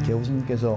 개호수님께서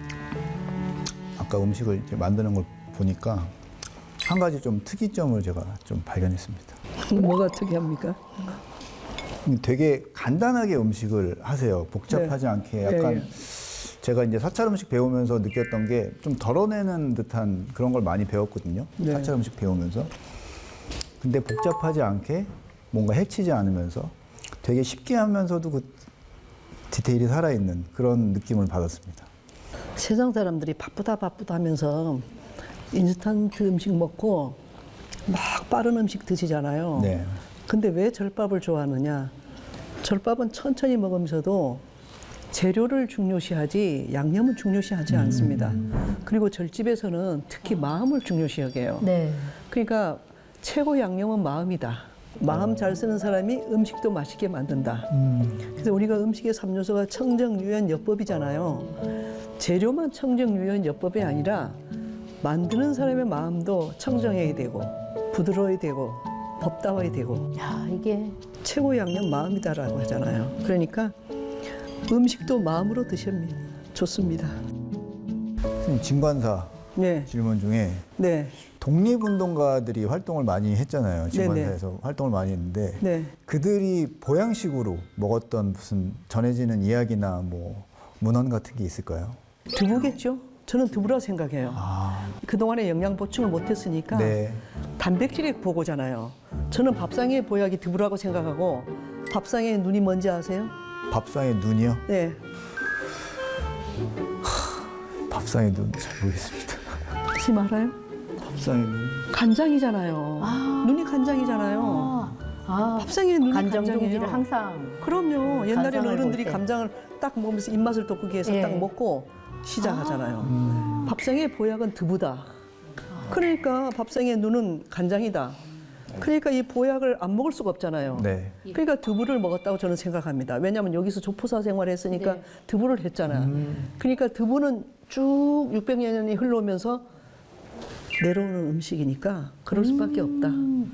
아까 음식을 이제 만드는 걸 보니까 한 가지 좀 특이점을 제가 좀 발견했습니다. 뭐가 특이합니까? 되게 간단하게 음식을 하세요. 복잡하지 않게 약간 제가 이제 사찰 음식 배우면서 느꼈던 게 좀 덜어내는 듯한 그런 걸 많이 배웠거든요. 사찰 음식 배우면서. 근데 복잡하지 않게 뭔가 해치지 않으면서 되게 쉽게 하면서도 그 디테일이 살아있는 그런 느낌을 받았습니다. 세상 사람들이 바쁘다 하면서 인스턴트 음식 먹고 막 빠른 음식 드시잖아요. 네. 근데 왜 절밥을 좋아하느냐? 절밥은 천천히 먹으면서도 재료를 중요시하지 양념은 중요시하지 않습니다. 그리고 절집에서는 특히 마음을 중요시하게요. 네. 그러니까 최고 양념은 마음이다. 마음 잘 쓰는 사람이 음식도 맛있게 만든다. 그래서 우리가 음식의 3요소가 청정, 유연, 엽법이잖아요. 재료만 청정, 유연, 엽법이 아니라 만드는 사람의 마음도 청정해야 되고 부드러워야 되고 법다워야 되고. 야, 이게 최고 양념 마음이다라고 하잖아요. 그러니까 음식도 마음으로 드시면 좋습니다. 진관사 네. 질문 중에 네. 독립운동가들이 활동을 많이 했잖아요. 진관사에서 활동을 많이 했는데 네. 그들이 보양식으로 먹었던 무슨 전해지는 이야기나 뭐 문헌 같은 게 있을까요? 두부겠죠? 저는 두부라 생각해요. 그동안에 영양 보충을 못했으니까 네. 단백질의 보고잖아요. 저는 밥상의 보약이 두부라고 생각하고 밥상의 눈이 뭔지 아세요? 밥상의 눈이요? 네. 밥상의 눈 잘 모르겠습니다. 지금 알아요? 밥상의 눈. 간장이잖아요. 눈이 간장이잖아요. 밥상의 눈이 간장 간장이에요. 종지를 항상. 그럼요. 옛날에는 간장을 어른들이 볼 때. 감장을 딱 먹으면서 입맛을 돋구기 위해서 예. 딱 먹고 시작하잖아요. 밥상의 보약은 두부다. 그러니까 밥상의 눈은 간장이다. 그러니까 이 보약을 안 먹을 수가 없잖아요. 네. 그러니까 두부를 먹었다고 저는 생각합니다. 왜냐하면 여기서 조포사 생활을 했으니까 네. 두부를 했잖아요. 그러니까 두부는 쭉 600여 년이 흘러오면서 내려오는 음식이니까 그럴 수밖에 없다.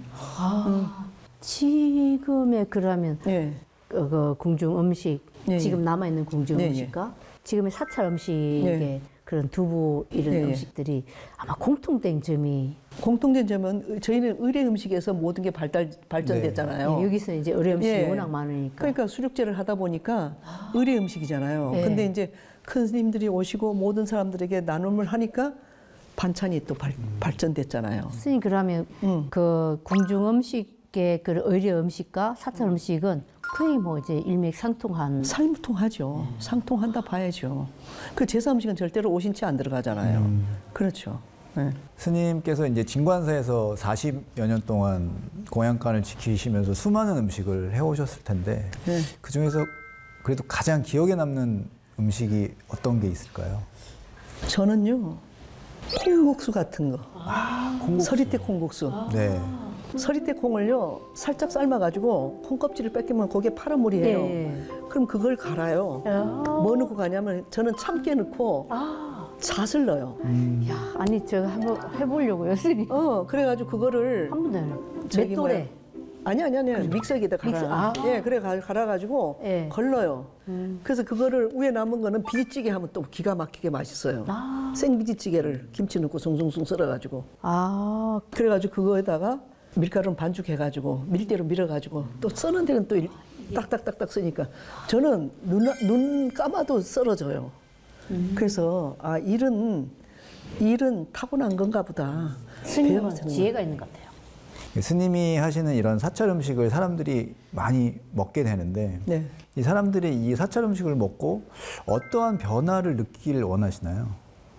지금의 그러면 예. 그 궁중 음식, 예, 지금 예. 남아있는 궁중 예, 예. 음식과 지금의 사찰 음식의 예. 그런 두부 이런 예, 예. 음식들이 아마 공통된 점이 공통된 점은 저희는 의뢰 음식에서 모든 게 발전됐잖아요. 예, 여기서 이제 의뢰 음식이 예. 워낙 많으니까. 그러니까 수육제를 하다 보니까 의뢰 음식이잖아요. 예. 근데 이제 큰 스님들이 오시고 모든 사람들에게 나눔을 하니까 반찬이 또 발전됐잖아요. 스님 그러면 그 궁중 음식의 그 의뢰 음식과 사찰 음식은 거의 뭐 이제 일맥상통한. 상통하죠. 상통한다 봐야죠. 그 제사 음식은 절대로 오신채 안 들어가잖아요. 그렇죠. 네. 스님께서 이제 진관사에서 40여 년 동안 공양간을 지키시면서 수많은 음식을 해오셨을 텐데 네. 그 중에서 그래도 가장 기억에 남는 음식이 어떤 게 있을까요? 저는요 콩국수 같은 거. 콩국수. 서리태 콩국수. 네. 서리태 콩을요 살짝 삶아가지고 콩 껍질을 뺏기면 거기에 파란 물이에요. 예. 그럼 그걸 갈아요. 뭐 넣고 가냐면 저는 참깨 넣고 잣을 넣어요. 야, 아니 제가 한번 해보려고요, 스님. 그래가지고 그거를 한 번도 안 해요. 저기 맷돌에. 아니 믹서기에다 갈아. 예, 그래 갈아가지고 예. 걸러요. 그래서 그거를 위에 남은 거는 비지찌개 하면 또 기가 막히게 맛있어요. 생비지찌개를 김치 넣고 숭숭숭 썰어가지고. 아, 그래가지고 그거에다가 밀가루는 반죽해가지고 밀대로 밀어가지고 또 써는 데는 또 딱딱딱딱 쓰니까 저는 눈 감아도 썰어져요. 그래서 일은 타고난 건가 보다. 스님은 배워서 지혜가 있는 것 같아요. 스님이 하시는 이런 사찰 음식을 사람들이 많이 먹게 되는데 네. 이 사람들이 이 사찰 음식을 먹고 어떠한 변화를 느끼길 원하시나요?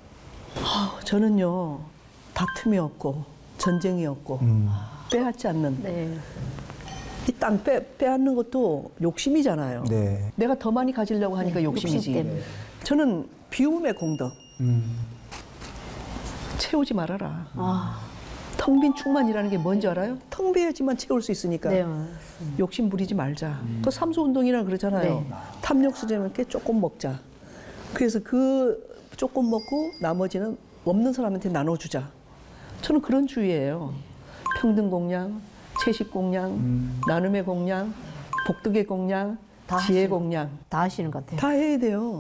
저는요 다툼이 없고 전쟁이 없고 빼앗지 않는 네. 이 땅 빼앗는 것도 욕심이잖아요. 네. 내가 더 많이 가지려고 하니까 욕심이지. 욕심 때문에. 저는 비움의 공덕. 채우지 말아라. 텅 빈 충만이라는 게 뭔지 알아요? 텅 비어야지만 채울 수 있으니까 네. 욕심 부리지 말자. 그 삼수 운동이라 그러잖아요. 네. 탐욕수제면 꽤 조금 먹자. 그래서 그 조금 먹고 나머지는 없는 사람한테 나눠주자. 저는 그런 주의예요. 평등 공양, 채식 공양, 나눔의 공양, 복덕의 공양, 지혜 공양. 다 하시는 것 같아요. 다 해야 돼요.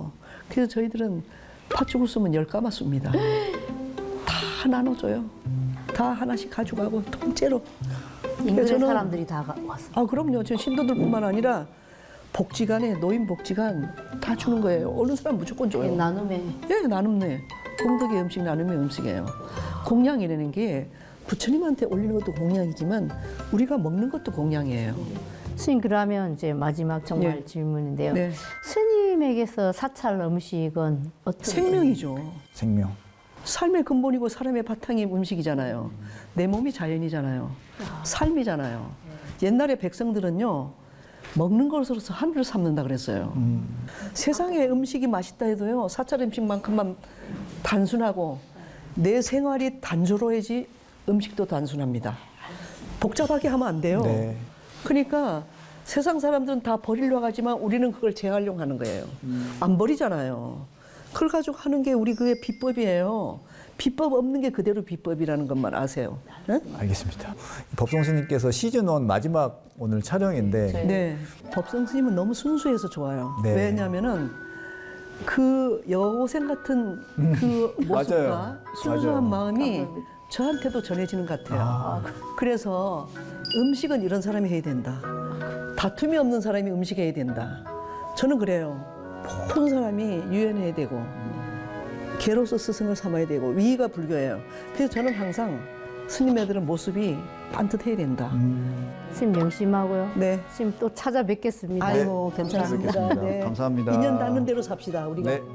그래서 저희들은 팥죽을 쓰면 10가마 씁니다. 다 나눠줘요. 다 하나씩 가져가고 통째로. 인근의 사람들이 다 왔어. 아 그럼요. 저 신도들뿐만 아니라 복지관에 노인 복지관 다 주는 거예요. 어느 사람 무조건 줘요. 나눔에. 예, 나눔네. 공덕의 음식, 나눔의 음식이에요. 공양이라는 게 부처님한테 올리는 것도 공양이지만 우리가 먹는 것도 공양이에요. 스님 그러면 이제 마지막 정말 네. 질문인데요. 네. 스님에게서 사찰 음식은 어떤 생명이죠. 생명. 삶의 근본이고 사람의 바탕이 음식이잖아요. 내 몸이 자연이잖아요. 삶이잖아요. 옛날에 백성들은요. 먹는 것으로서 하늘을 삼는다 그랬어요. 세상에 음식이 맛있다 해도요. 사찰 음식만큼만 단순하고 내 생활이 단조로워야지 음식도 단순합니다. 복잡하게 하면 안 돼요. 네. 그러니까 세상 사람들은 다 버리려고 하지만 우리는 그걸 재활용하는 거예요. 안 버리잖아요. 그걸 가지고 하는 게 우리 그의 비법이에요. 비법 없는 게 그대로 비법이라는 것만 아세요. 네? 알겠습니다. 법성 스님께서 시즌 1 마지막 오늘 촬영인데 네. 법성 스님은 너무 순수해서 좋아요. 네. 왜냐면은 그 여고생 같은 그 모습과 맞아요. 순수한 맞아요. 마음이 저한테도 전해지는 것 같아요. 그래서 음식은 이런 사람이 해야 된다. 다툼이 없는 사람이 음식해야 된다. 저는 그래요. 모든 사람이 유연해야 되고 개로서 스승을 삼아야 되고 위가 불교예요. 그래서 저는 항상 스님 애들은 모습이 반듯해야 된다. 스님 명심하고요. 네. 스님 또 찾아뵙겠습니다. 아이고 괜찮습니다. 찾아뵙겠습니다. 감사합니다. 인연 닿는 대로 삽시다 우리가. 네.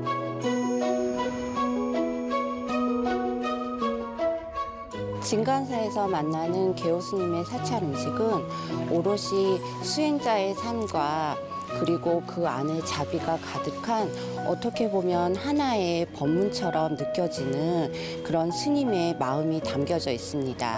진간사에서 만나는 개호스님의 사찰 음식은 오롯이 수행자의 삶과 그리고 그 안에 자비가 가득한 어떻게 보면 하나의 법문처럼 느껴지는 그런 스님의 마음이 담겨져 있습니다.